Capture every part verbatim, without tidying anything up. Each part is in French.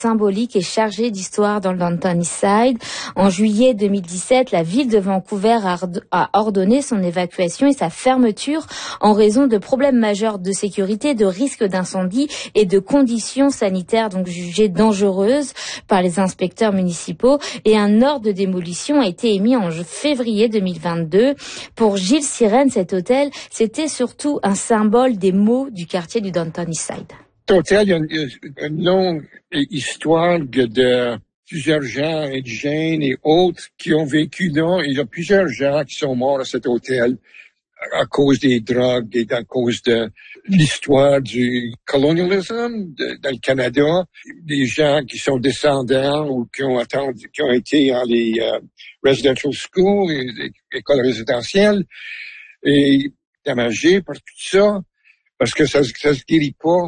symbolique et chargée d'histoire dans le Downtown Eastside. En juillet deux mille dix-sept, la ville de Vancouver a ordonné son évacuation et sa fermeture en raison de problèmes majeurs de sécurité, de risques d'incendie et de conditions sanitaires donc jugées dangereuses par les inspecteurs municipaux. Et un ordre de démolition a été émis en février deux mille vingt-deux. Pour Gilles Sirène, cet hôtel, c'était surtout un symbole des maux du quartier du Downtown Eastside. Cet hôtel, il y a une, une longue histoire de, de plusieurs gens indigènes et autres qui ont vécu là. Il y a plusieurs gens qui sont morts à cet hôtel à cause des drogues et à cause de l'histoire du colonialisme de, dans le Canada. Des gens qui sont descendants ou qui ont attendu, qui ont été dans les uh, residential schools, les, les écoles résidentielles, et damagés par tout ça, parce que ça, ça se guérit pas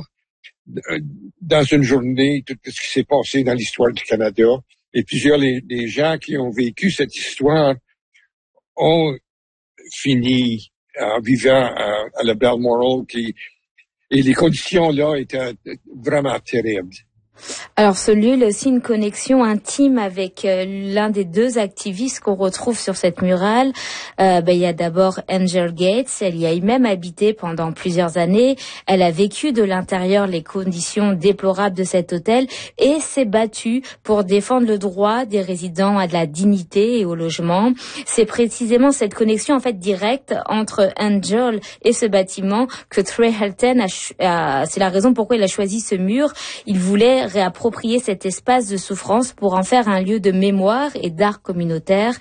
dans une journée, tout ce qui s'est passé dans l'histoire du Canada. Et plusieurs des, des gens qui ont vécu cette histoire ont fini en vivant à, à la Balmoral, qui, et les conditions là étaient vraiment terribles. Alors ce lieu a aussi une connexion intime avec euh, l'un des deux activistes qu'on retrouve sur cette murale. Euh, ben, il y a d'abord Angel Gates, elle y a même habité pendant plusieurs années. Elle a vécu de l'intérieur les conditions déplorables de cet hôtel et s'est battue pour défendre le droit des résidents à de la dignité et au logement. C'est précisément cette connexion en fait directe entre Angel et ce bâtiment que Trey Helton a, a c'est la raison pourquoi il a choisi ce mur. Il voulait réapproprier cet espace de souffrance pour en faire un lieu de mémoire et d'art communautaire.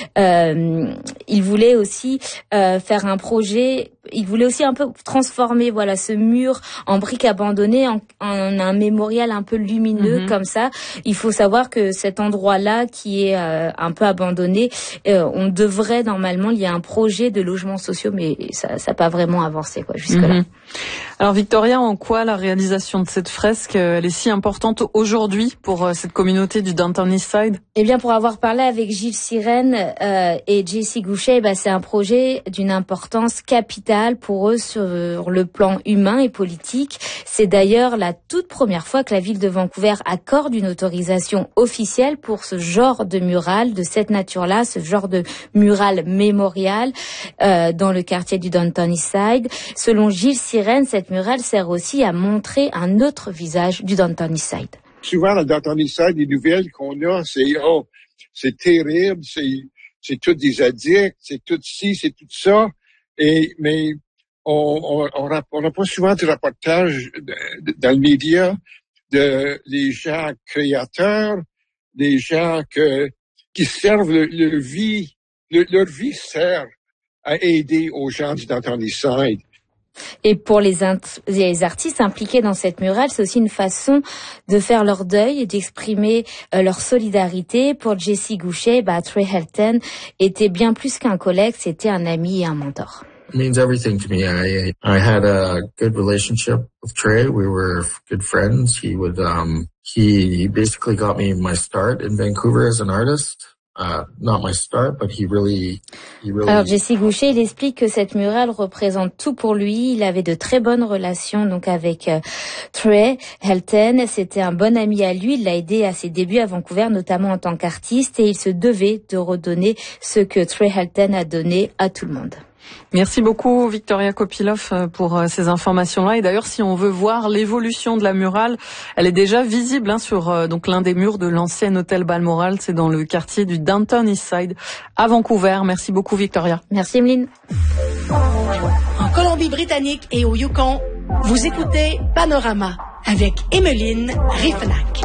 Euh, il voulait aussi euh, faire un projet, il voulait aussi un peu transformer voilà ce mur en briques abandonnées en, en un mémorial un peu lumineux mm-hmm. comme ça. Il faut savoir que cet endroit-là qui est euh, un peu abandonné, euh, on devrait normalement, il y a un projet de logements sociaux, mais ça n'a pas vraiment avancé quoi jusque-là. Mm-hmm. Alors Victoria, en quoi la réalisation de cette fresque, elle est si importante aujourd'hui pour euh, cette communauté du Downtown Eastside? Eh bien, pour avoir parlé avec Gilles Sirène euh, et Jessie Goucher, bah, c'est un projet d'une importance capitale pour eux sur le plan humain et politique. C'est d'ailleurs la toute première fois que la ville de Vancouver accorde une autorisation officielle pour ce genre de mural de cette nature-là, ce genre de mural mémorial euh, dans le quartier du Downtown Eastside. Selon Gilles Sirène, cette murale sert aussi à montrer un autre visage du Downtown Eastside. Souvent, dans le Downtown Eastside, les nouvelles qu'on a, c'est « Oh, c'est terrible, c'est, c'est tous des addicts, c'est tout ci, c'est tout ça. » Et mais on on on n'a pas souvent de reportages dans le média de les gens créateurs, des gens que qui servent le, leur vie, le, leur vie sert à aider aux gens du Downtown Eastside. Et pour les, int- les artistes impliqués dans cette murale, c'est aussi une façon de faire leur deuil et d'exprimer euh, leur solidarité. Pour Jessie Goucher, bah, Trey Helton était bien plus qu'un collègue, c'était un ami et un mentor. It means everything to me. I I had a good relationship with Trey. We were good friends. He would um he basically got me my start in Vancouver as an artist. Uh, not my start, but he really, he really... Alors, Jessie Goucher, il explique que cette murale représente tout pour lui. Il avait de très bonnes relations, donc, avec euh, Trey Helton. C'était un bon ami à lui. Il l'a aidé à ses débuts à Vancouver, notamment en tant qu'artiste, et il se devait de redonner ce que Trey Helton a donné à tout le monde. Merci beaucoup Victoria Kopilov pour ces informations-là. Et d'ailleurs, si on veut voir l'évolution de la murale, elle est déjà visible hein, sur euh, donc l'un des murs de l'ancien hôtel Balmoral. C'est dans le quartier du Downtown Eastside à Vancouver. Merci beaucoup Victoria. Merci Emeline. En Colombie-Britannique et au Yukon, vous écoutez Panorama avec Emeline Riffenac.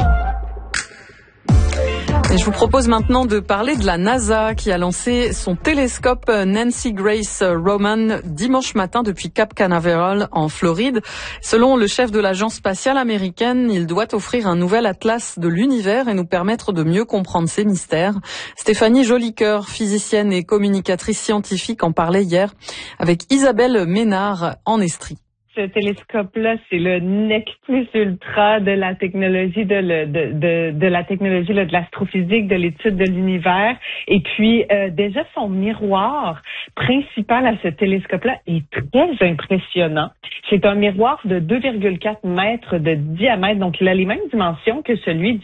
Et je vous propose maintenant de parler de la NASA qui a lancé son télescope Nancy Grace Roman dimanche matin depuis Cap Canaveral en Floride. Selon le chef de l'agence spatiale américaine, il doit offrir un nouvel atlas de l'univers et nous permettre de mieux comprendre ses mystères. Stéphanie Jolicoeur, physicienne et communicatrice scientifique, en parlait hier avec Isabelle Ménard en Estrie. ce télescope-là, c'est le nec plus ultra de la technologie, de, le, de, de, de la technologie là, de l'astrophysique, de l'étude de l'univers. Et puis, euh, déjà, son miroir principal à ce télescope-là est très impressionnant. C'est un miroir de deux virgule quatre mètres de diamètre, donc il a les mêmes dimensions que celui du